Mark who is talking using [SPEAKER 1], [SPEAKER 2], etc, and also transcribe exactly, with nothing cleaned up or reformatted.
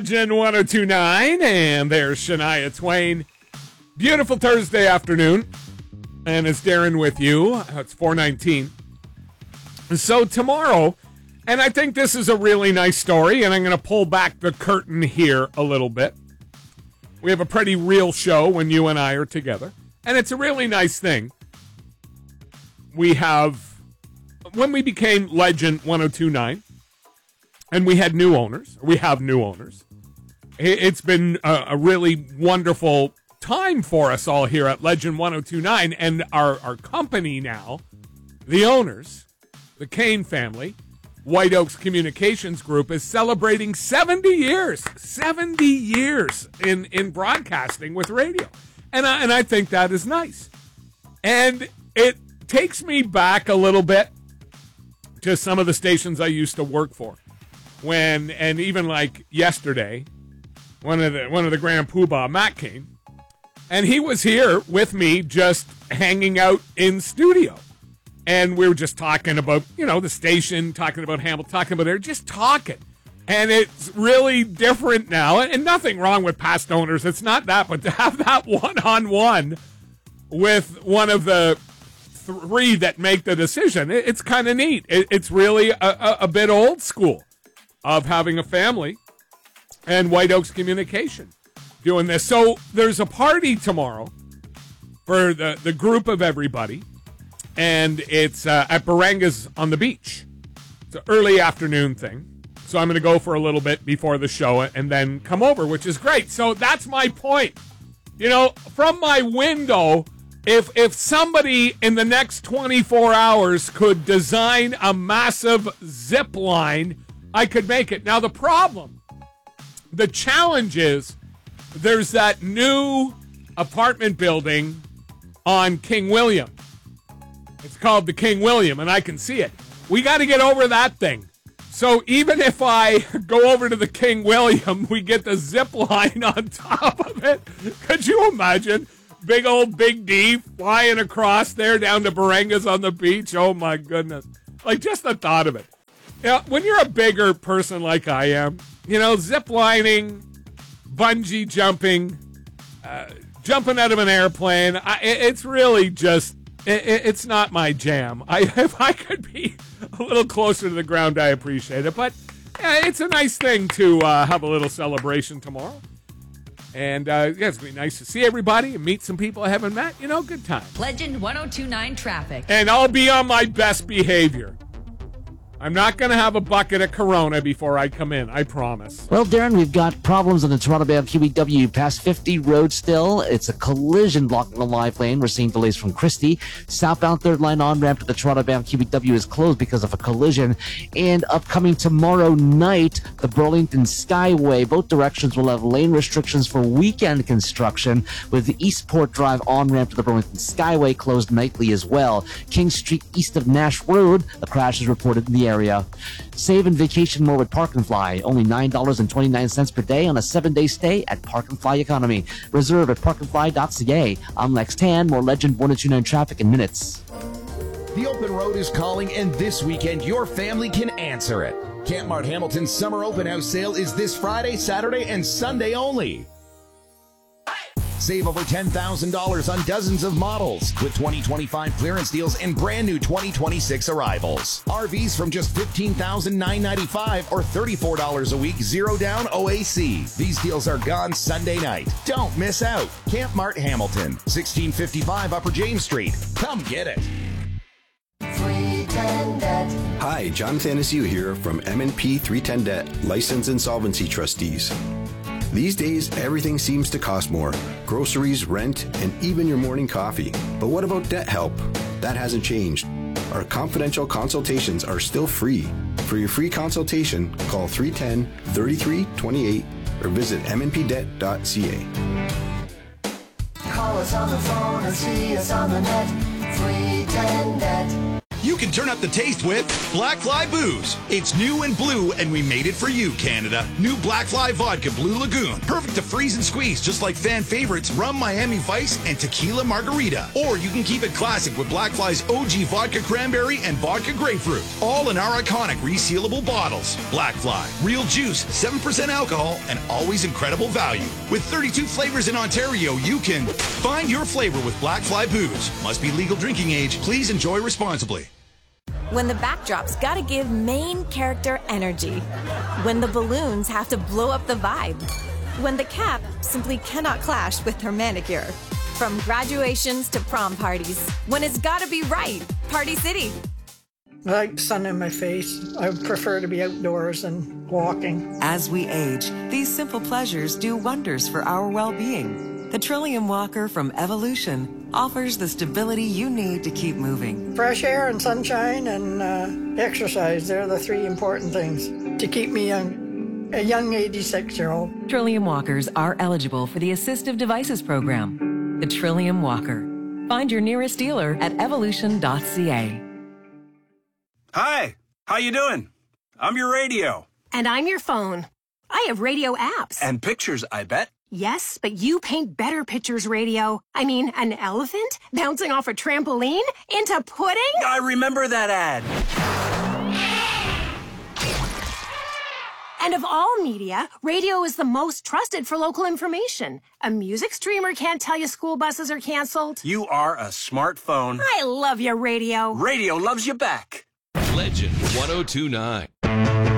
[SPEAKER 1] Legend one oh two point nine, and there's Shania Twain. Beautiful Thursday afternoon, and it's Darren with you. It's four nineteen. So tomorrow, and I think this is a really nice story, and I'm going to pull back the curtain here a little bit. We have a pretty real show when you and I are together, and it's a really nice thing. We have, when we became Legend one oh two point nine, and we had new owners, we have new owners, it's been a, a really wonderful time for us all here at Legend one oh two point nine, and our, our company now, the owners, the Kane family, White Oaks Communications Group, is celebrating seventy years, seventy years in, in broadcasting with radio. And I, and I think that is nice. And it takes me back a little bit to some of the stations I used to work for. When, and even like yesterday, one of the one of the Grand Poobah, Matt Kane, and he was here with me just hanging out in studio. And we were just talking about, you know, the station, talking about Hamilton, talking about it, just talking. And it's really different now. And nothing wrong with past owners. It's not that. But to have that one-on-one with one of the three that make the decision, it's kind of neat. It's really a, a, a bit old school of having a family and White Oaks Communication doing this. So there's a party tomorrow for the, the group of everybody. And it's uh, at Barangas on the beach. It's an early afternoon thing. So I'm going to go for a little bit before the show and then come over, which is great. So that's my point. You know, from my window, if if somebody in the next twenty-four hours could design a massive zip line, I could make it. Now, the problem, the challenge is there's that new apartment building on King William. It's called the King William, and I can see it. We got to get over that thing. So even if I go over to the King William, we get the zip line on top of it. Could you imagine? Big old Big D flying across there down to Barangas on the beach. Oh, my goodness. Like, just the thought of it. You know, when you're a bigger person like I am, you know, zip lining, bungee jumping, uh, jumping out of an airplane, I, it's really just... It's not my jam. I, if I could be a little closer to the ground, I appreciate it. But yeah, it's a nice thing to uh, have a little celebration tomorrow. And uh, yeah, it's going to be nice to see everybody and meet some people I haven't met. You know, good time.
[SPEAKER 2] Legend one oh two point nine traffic.
[SPEAKER 1] And I'll be on my best behavior. I'm not going to have a bucket of Corona before I come in, I promise.
[SPEAKER 3] Well, Darren, we've got problems on the Toronto-bound Q E W past fifty road still. It's a collision blocking a live lane. We're seeing delays from Christie. Southbound third line on-ramp to the Toronto-bound Q E W is closed because of a collision. And upcoming tomorrow night, the Burlington Skyway, both directions will have lane restrictions for weekend construction, with the Eastport Drive on-ramp to the Burlington Skyway closed nightly as well. King Street east of Nash Road, a crash is reported in the area. Area. Save and vacation more with Park and Fly. Only nine dollars and twenty-nine cents per day on a seven-day stay at Park and Fly Economy. Reserve at park and fly dot c a. I'm Lex Tan. More Legend one oh two point nine traffic in minutes.
[SPEAKER 4] The open road is calling, and this weekend your family can answer it. Camp Mart Hamilton's summer open house sale is this Friday, Saturday, and Sunday only. Save over ten thousand dollars on dozens of models with twenty twenty-five clearance deals and brand new twenty twenty-six arrivals. R Vs from just fifteen thousand nine hundred ninety-five dollars or thirty-four dollars a week, zero down O A C. These deals are gone Sunday night. Don't miss out. Camp Mart Hamilton, sixteen fifty-five Upper James Street. Come get it.
[SPEAKER 5] Hi, John Thanasiu here from M and P three ten Debt, Licensed Insolvency Trustees. These days, everything seems to cost more. Groceries, rent, and even your morning coffee. But what about debt help? That hasn't changed. Our confidential consultations are still free. For your free consultation, call three one zero, three three two eight or visit m n p debt dot c a.
[SPEAKER 6] Call us on the phone or see us on the net. three ten debt. You can turn up the taste with Black Fly Booze. It's new and blue, and we made it for you, Canada. New Black Fly Vodka Blue Lagoon. Perfect to freeze and squeeze, just like fan favorites Rum Miami Vice and Tequila Margarita. Or you can keep it classic with Black Fly's O G Vodka Cranberry and Vodka Grapefruit. All in our iconic resealable bottles. Black Fly. Real juice, seven percent alcohol, and always incredible value. With thirty-two flavors in Ontario, you can find your flavor with Black Fly Booze. Must be legal drinking age. Please enjoy responsibly.
[SPEAKER 7] When the backdrop's gotta give main character energy. When the balloons have to blow up the vibe. When the cap simply cannot clash with her manicure. From graduations to prom parties. When it's gotta be right. Party City.
[SPEAKER 8] I like sun in my face. I prefer to be outdoors and walking.
[SPEAKER 9] As we age, these simple pleasures do wonders for our well-being. The Trillium Walker from Evolution offers the stability you need to keep moving.
[SPEAKER 8] Fresh air and sunshine and uh, exercise, they're the three important things to keep me young, a young eighty-six-year-old.
[SPEAKER 9] Trillium Walkers are eligible for the Assistive Devices Program. The Trillium Walker. Find your nearest dealer at evolution dot c a.
[SPEAKER 10] Hi, how you doing? I'm your radio.
[SPEAKER 11] And I'm your phone. I have radio apps.
[SPEAKER 10] And pictures, I bet.
[SPEAKER 11] Yes, but you paint better pictures, radio. I mean, an elephant bouncing off a trampoline into pudding?
[SPEAKER 10] I remember that ad.
[SPEAKER 11] And of all media, radio is the most trusted for local information. A music streamer can't tell you school buses are canceled.
[SPEAKER 10] You are a smartphone.
[SPEAKER 11] I love your radio.
[SPEAKER 10] Radio loves you back.
[SPEAKER 12] Legend one oh two nine.